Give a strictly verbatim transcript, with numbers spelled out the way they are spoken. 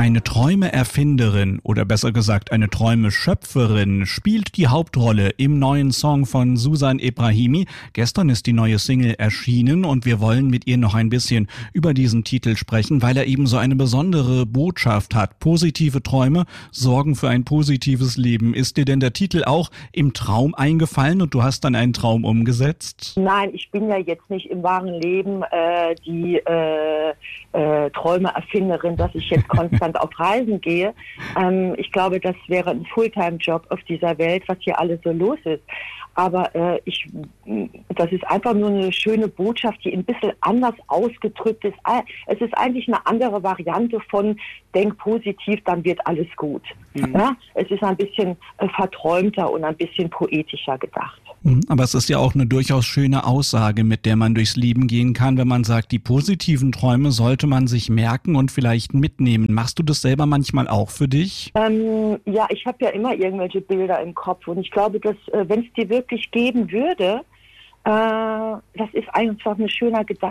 Eine Träumeerfinderin oder besser gesagt eine Träumeschöpferin spielt die Hauptrolle im neuen Song von Susan Ebrahimi. Gestern ist die neue Single erschienen und wir wollen mit ihr noch ein bisschen über diesen Titel sprechen, weil er eben so eine besondere Botschaft hat. Positive Träume sorgen für ein positives Leben. Ist dir denn der Titel auch im Traum eingefallen und du hast dann einen Traum umgesetzt? Nein, ich bin ja jetzt nicht im wahren Leben äh, die äh, äh, Träumeerfinderin, dass ich jetzt konstant auf Reisen gehe. Ähm, ich glaube, das wäre ein Fulltime-Job auf dieser Welt, was hier alles so los ist. Aber äh, ich, das ist einfach nur eine schöne Botschaft, die ein bisschen anders ausgedrückt ist. Es ist eigentlich eine andere Variante von denk positiv, dann wird alles gut. Mhm. Ja? Es ist ein bisschen äh, verträumter und ein bisschen poetischer gedacht. Aber es ist ja auch eine durchaus schöne Aussage, mit der man durchs Leben gehen kann, wenn man sagt, die positiven Träume sollte man sich merken und vielleicht mitnehmen. Machst du das selber manchmal auch für dich? Ähm, ja, ich habe ja immer irgendwelche Bilder im Kopf und ich glaube, dass äh, wenn es die wirklich geben würde, äh, das ist einfach ein schöner Gedanke.